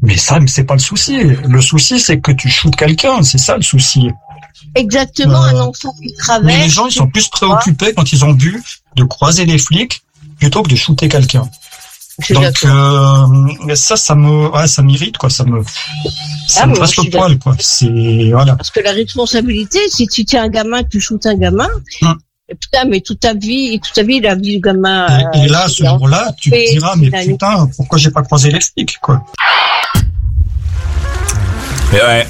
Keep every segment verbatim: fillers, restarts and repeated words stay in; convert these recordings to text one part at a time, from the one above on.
Mais ça, mais c'est pas le souci. Le souci, c'est que tu shootes quelqu'un. C'est ça le souci. Exactement, euh, un enfant qui traverse. Mais les gens, ils sont plus préoccupés quand ils ont bu de croiser les flics plutôt que de shooter quelqu'un. Donc euh, ça, ça me, ouais, ça m'irrite, quoi. Ça me, ça ah, me passe le poil, quoi. C'est voilà. Parce que la responsabilité, si tu tiens un gamin, tu shootes un gamin. Hum. Et putain, mais toute ta vie, toute ta vie, la vie du gamin. Et, euh, et là, à ce jour-là, tu te diras, mais putain, pourquoi j'ai pas croisé les flics, quoi. Et ouais.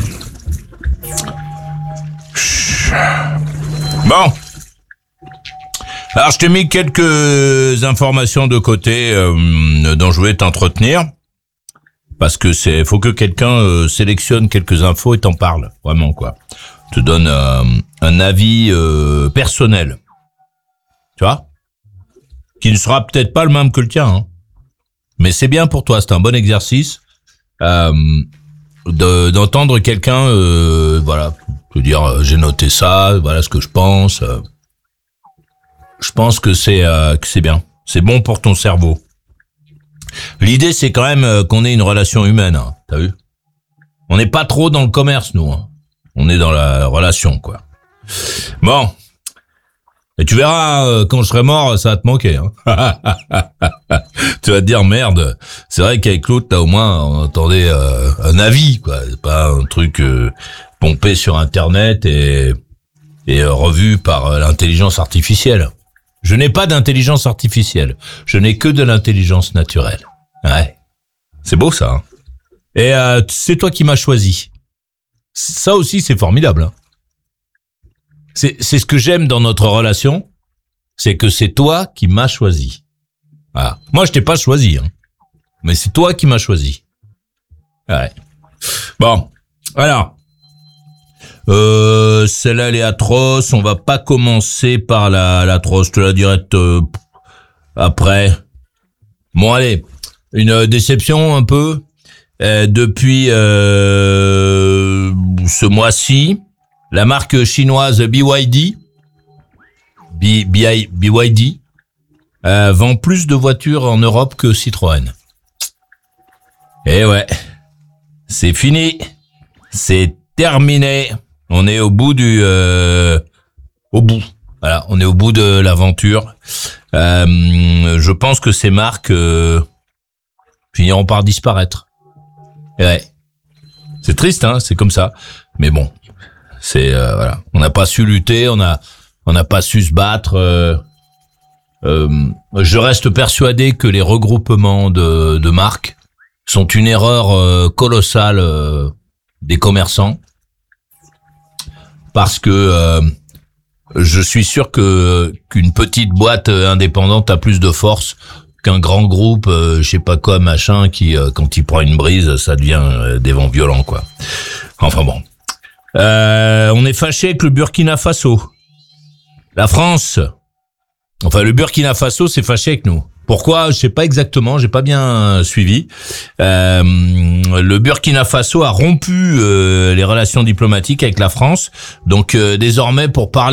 Bon. Alors, je t'ai mis quelques informations de côté euh, dont je voulais t'entretenir. Parce que c'est, faut que quelqu'un euh, sélectionne quelques infos et t'en parle. Vraiment, quoi. Te donne euh, un avis euh, personnel. Tu vois? Qui ne sera peut-être pas le même que le tien, hein. Mais c'est bien pour toi, c'est un bon exercice. Euh, de, d'entendre quelqu'un, euh, voilà, te dire, euh, j'ai noté ça, voilà ce que je pense. Euh, je pense que c'est euh, que c'est bien. C'est bon pour ton cerveau. L'idée, c'est quand même euh, qu'on ait une relation humaine, hein, t'as vu? On n'est pas trop dans le commerce, nous. Hein. On est dans la relation, quoi. Bon. Et tu verras, euh, quand je serai mort, ça va te manquer. Hein. Tu vas te dire, merde, c'est vrai qu'avec l'autre, t'as au moins, on entendait euh, un avis, quoi. C'est pas un truc euh, pompé sur Internet et, et euh, revu par euh, l'intelligence artificielle. Je n'ai pas d'intelligence artificielle. Je n'ai que de l'intelligence naturelle. Ouais. C'est beau, ça. Hein. Et euh, c'est toi qui m'as choisi. Ça aussi, c'est formidable. Hein. C'est, c'est ce que j'aime dans notre relation, c'est que c'est toi qui m'as choisi. Voilà. Moi, je t'ai pas choisi, hein. Mais c'est toi qui m'as choisi. Ouais. Bon. Alors. Euh, celle-là, elle est atroce. On va pas commencer par la, l'atroce. Je te la dirai euh, après. Bon, allez. Une déception, un peu. Euh, depuis euh, ce mois-ci, la marque chinoise B Y D, B, B, B Y D, euh, vend plus de voitures en Europe que Citroën. Et ouais, c'est fini, c'est terminé. On est au bout du, euh, au bout. Voilà, on est au bout de l'aventure. Euh, je pense que ces marques euh, finiront par disparaître. Et ouais, c'est triste, hein, c'est comme ça. Mais bon, c'est euh, voilà, on n'a pas su lutter, on a, on n'a pas su se battre. Euh, euh, je reste persuadé que les regroupements de, de marques sont une erreur euh, colossale euh, des commerçants, parce que euh, je suis sûr que qu'une petite boîte indépendante a plus de force qu'un grand groupe, euh, je sais pas quoi, machin, qui, euh, quand il prend une brise, ça devient euh, des vents violents, quoi. Enfin bon. Euh, on est fâché avec le Burkina Faso. La France, enfin le Burkina Faso s'est fâché avec nous. Pourquoi? Je sais pas exactement, j'ai pas bien suivi. Euh, le Burkina Faso a rompu euh, les relations diplomatiques avec la France. Donc euh, désormais, pour parler